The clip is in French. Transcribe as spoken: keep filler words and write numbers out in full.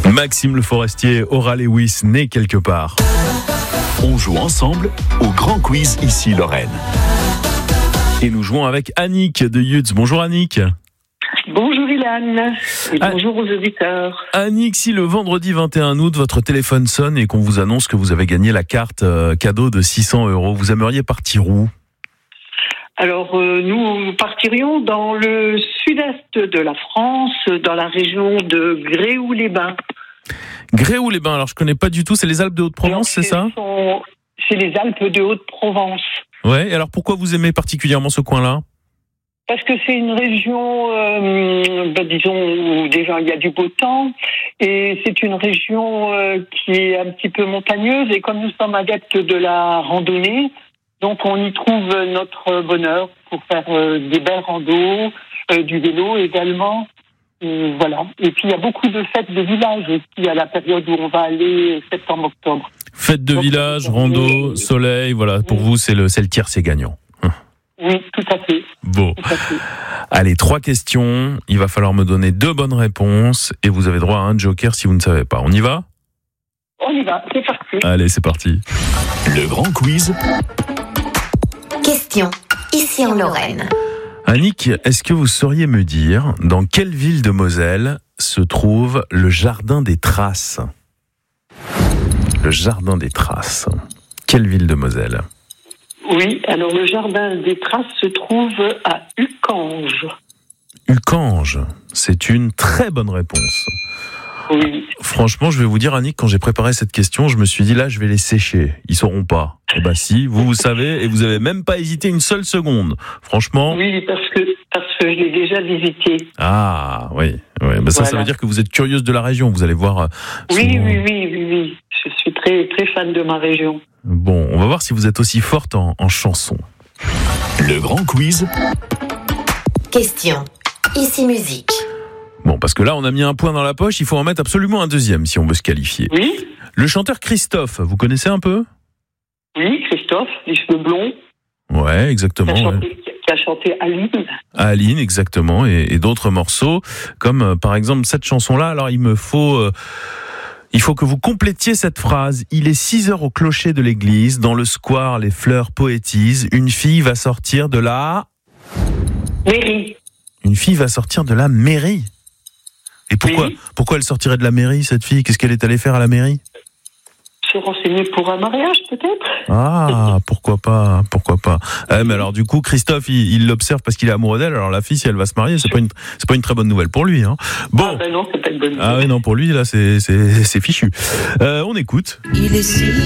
Maxime Le Forestier, Aura Lewis, né quelque part. On joue ensemble au grand quiz ici Lorraine. Et nous jouons avec Annick de Yutz. Bonjour Annick. Bonjour Ilan et Ah. bonjour aux auditeurs. Annick, si le vendredi vingt et un août, votre téléphone sonne et qu'on vous annonce que vous avez gagné la carte euh, cadeau de six cents euros, vous aimeriez partir où ? Alors euh, nous partirions dans le sud-est de la France, dans la région de Gréoux-les-Bains. Gréoux-les-Bains, alors je connais pas du tout, c'est les Alpes de Haute-Provence, c'est ça ? sont- C'est les Alpes de Haute-Provence. Ouais, et alors pourquoi vous aimez particulièrement ce coin-là ? Parce que c'est une région, euh, ben, disons, où déjà il y a du beau temps, et c'est une région euh, qui est un petit peu montagneuse, et comme nous sommes adeptes de la randonnée, donc on y trouve notre bonheur pour faire euh, des belles randos, euh, du vélo également, et voilà. Et puis il y a beaucoup de fêtes de village aussi à la période où on va aller septembre-octobre. Fête de Donc, village, euh, rando, oui. soleil, voilà, pour Oui. vous c'est le, c'est le tiers, c'est gagnant. Oui, tout à fait. Bon, Tout à fait. allez, trois questions, il va falloir me donner deux bonnes réponses et vous avez droit à un joker si vous ne savez pas. On y va ? On y va, c'est parti. Allez, c'est parti. Le grand quiz Question, ici en Lorraine. Annick, est-ce que vous sauriez me dire dans quelle ville de Moselle se trouve le Jardin des Traces ? Le Jardin des Traces. Quelle ville de Moselle ? Oui, alors le jardin des Traces se trouve à Ucange. Ucange, c'est une très bonne réponse. Oui. Franchement, je vais vous dire, Annick, quand j'ai préparé cette question, je me suis dit là, je vais les sécher. Ils sauront pas. Eh ben si, vous, vous savez, et vous avez même pas hésité une seule seconde. Franchement. Oui, parce que, parce que je l'ai déjà visité. Ah, oui. oui. Ben ça, Voilà. ça veut dire que vous êtes curieuse de la région. Vous allez voir. euh, Oui, souvent- oui, oui, oui, oui. Je suis très, très fan de ma région. Bon, on va voir si vous êtes aussi forte en, en chanson. Le grand quiz Question, ici musique. Bon, parce que là, on a mis un point dans la poche, il faut en mettre absolument un deuxième si on veut se qualifier. Oui, Le chanteur Christophe, vous connaissez un peu ? oui, Christophe, les cheveux blonds, Ouais, qui exactement. a ouais. chanté, qui a chanté Aline. Aline, exactement, et, et d'autres morceaux, comme euh, par exemple cette chanson-là. Alors, il me faut... euh, il faut que vous complétiez cette phrase. Il est six heures au clocher de l'église, dans le square, les fleurs poétisent. Une fille va sortir de la... Mairie. Une fille va sortir de la mairie. Et pourquoi, Oui. pourquoi elle sortirait de la mairie, cette fille ? Qu'est-ce qu'elle est allée faire à la mairie ? Se renseigner pour un mariage, peut-être. Ah, pourquoi pas, pourquoi pas. Eh, mais alors du coup, Christophe, il il l'observe parce qu'il est amoureux d'elle. Alors la fille, si elle va se marier, c'est pas une, c'est pas une très bonne nouvelle pour lui, hein. Ah Bon. ben non, c'est pas une bonne Ah nouvelle. oui, non, pour lui, là, c'est, c'est, c'est fichu. Euh, on écoute. Il est si